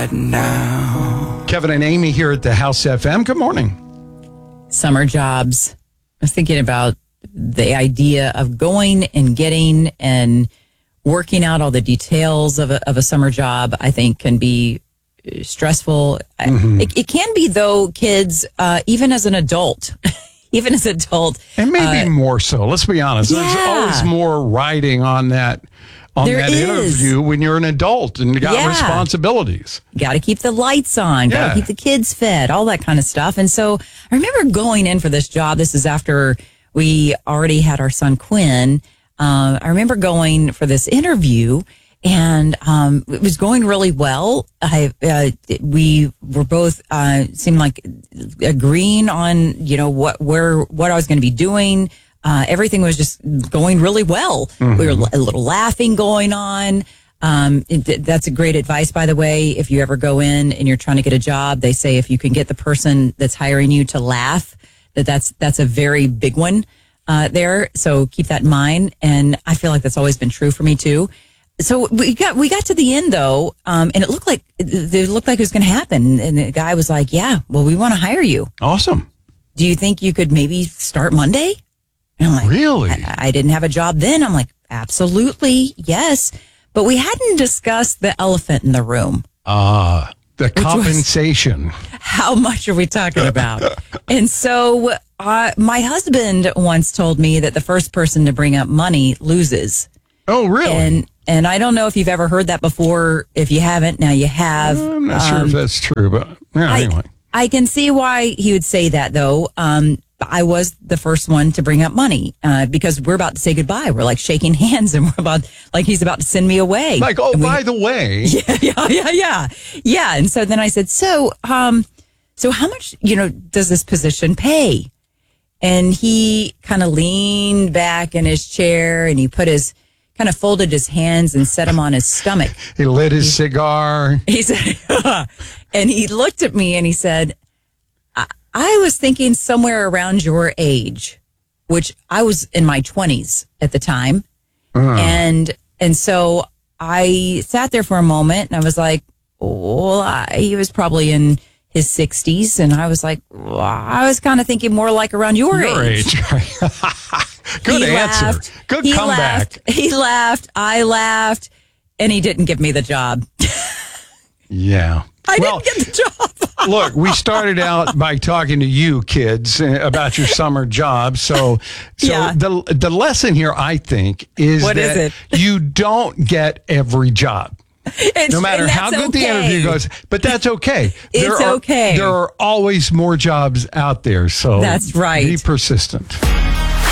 right now. Kevin and Amy here at the House FM. Good morning. Summer jobs. I was thinking about the idea of going and getting and working out all the details of a summer job. I think can be stressful. Mm-hmm. It can be, though, kids, even as an adult. Even as an adult. And maybe more so. Let's be honest. Yeah. There's always more riding on that interview when you're an adult and you got responsibilities. Got to keep the lights on. Got to keep the kids fed. All that kind of stuff. And so I remember going in for this job. This is after we already had our son Quinn. I remember going for this interview. And it was going really well. We were both seemed like agreeing on what I was going to be doing. Everything was just going really well. Mm-hmm. We were a little laughing going on. That's a great advice, by the way. If you ever go in and you're trying to get a job, they say if you can get the person that's hiring you to laugh, that's a very big one there. So keep that in mind. And I feel like that's always been true for me too. So we got to the end though, and it looked like it was going to happen. And the guy was like, "Yeah, well, we want to hire you." Awesome. Do you think you could maybe start Monday? And I'm like, really? I didn't have a job then. I'm like, absolutely, yes. But we hadn't discussed the elephant in the room. The compensation. How much are we talking about? And so my husband once told me that the first person to bring up money loses. Oh, really? And I don't know if you've ever heard that before. If you haven't, now you have. I'm not sure if that's true, but anyway. I can see why he would say that, though. I was the first one to bring up money because we're about to say goodbye. We're like shaking hands and he's about to send me away. Like, by the way. Yeah. And so then I said, so how much, does this position pay? And he kind of leaned back in his chair and he kind of folded his hands and set them on his stomach. He lit his cigar. He said, and he looked at me and he said, I was thinking somewhere around your age, which I was in my 20s at the time. And so I sat there for a moment and I was like, he was probably in his 60s. And I was like, I was kind of thinking more like around your age. Good answer. Good comeback. He laughed. I laughed. And he didn't give me the job. Yeah. I didn't get the job. Look, we started out by talking to you kids about your summer job. So the lesson here, I think, is you don't get every job. No matter how good the interview goes, but that's okay. Okay. There are always more jobs out there. So that's right. Be persistent.